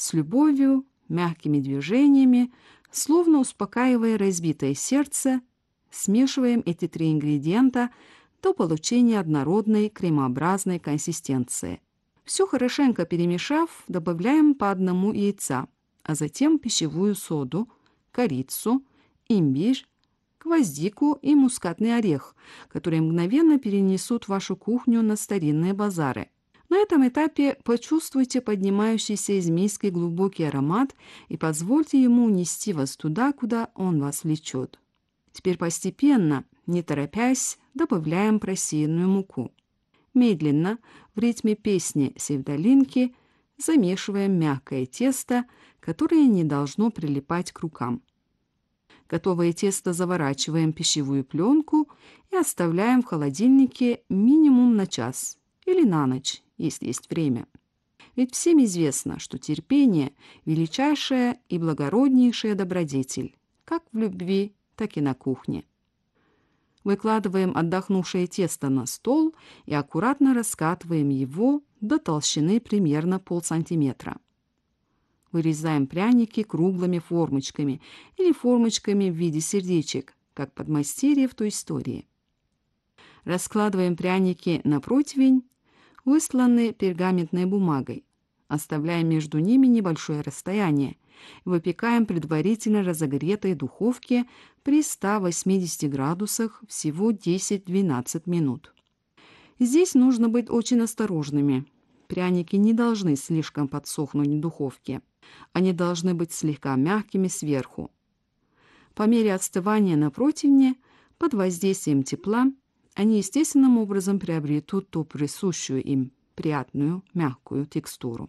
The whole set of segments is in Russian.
с любовью, мягкими движениями, словно успокаивая разбитое сердце, смешиваем эти три ингредиента до получения однородной кремообразной консистенции. Все хорошенько перемешав, добавляем по одному яйца, а затем пищевую соду, корицу, имбирь, гвоздику и мускатный орех, которые мгновенно перенесут вашу кухню на старинные базары. На этом этапе почувствуйте поднимающийся из миски глубокий аромат и позвольте ему унести вас туда, куда он вас влечет. Теперь постепенно, не торопясь, добавляем просеянную муку. Медленно, в ритме песни севдалинки, замешиваем мягкое тесто, которое не должно прилипать к рукам. Готовое тесто заворачиваем в пищевую пленку и оставляем в холодильнике минимум на час или на ночь, если есть время. Ведь всем известно, что терпение – величайшая и благороднейшая добродетель, как в любви, так и на кухне. Выкладываем отдохнувшее тесто на стол и аккуратно раскатываем его до толщины примерно полсантиметра. Вырезаем пряники круглыми формочками или формочками в виде сердечек, как подмастерье в той истории. Раскладываем пряники на противень, выстланный пергаментной бумагой. Оставляем между ними небольшое расстояние. Выпекаем в предварительно разогретой духовке при 180 градусах всего 10-12 минут. Здесь нужно быть очень осторожными. Пряники не должны слишком подсохнуть в духовке. Они должны быть слегка мягкими сверху. По мере остывания на противне, под воздействием тепла, они естественным образом приобретут ту присущую им приятную, мягкую текстуру.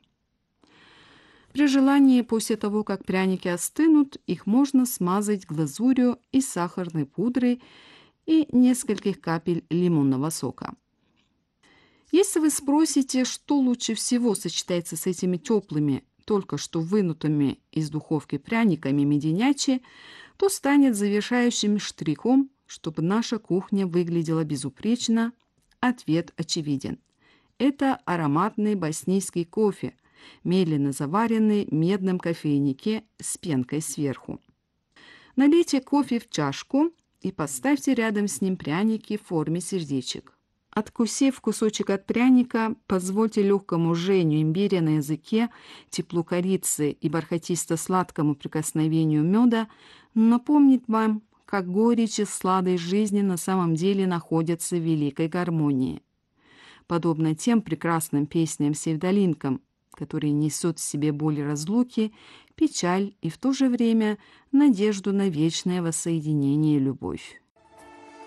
При желании, после того, как пряники остынут, их можно смазать глазурью из сахарной пудры и нескольких капель лимонного сока. Если вы спросите, что лучше всего сочетается с этими теплыми, только что вынутыми из духовки пряниками меденячи, то станет завершающим штрихом, чтобы наша кухня выглядела безупречно. Ответ очевиден. Это ароматный боснийский кофе, медленно заваренный в медном кофейнике с пенкой сверху. Налейте кофе в чашку и поставьте рядом с ним пряники в форме сердечек. Откусив кусочек от пряника, позвольте легкому жжению имбиря на языке, теплу корицы и бархатисто-сладкому прикосновению меда напомнить вам, как горечь и сладость жизни на самом деле находятся в великой гармонии. Подобно тем прекрасным песням-севдалинкам, которые несут в себе боль разлуки, печаль и в то же время надежду на вечное воссоединение и любовь.